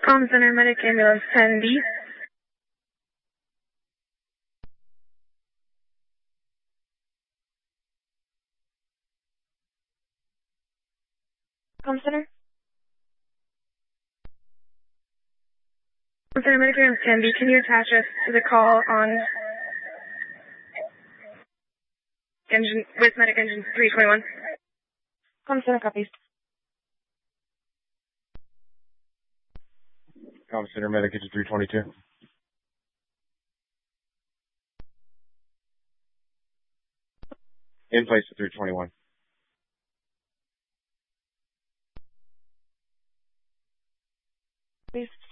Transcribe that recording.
Comm Center Medic Ambulance 10B. Comm Center? Comm Center Medic Ambulance 10B, can you attach us to the call on engine, with Medic Engine 321? Comm Center copies. Comm Center Medic Engine 322. In place at 321. Please.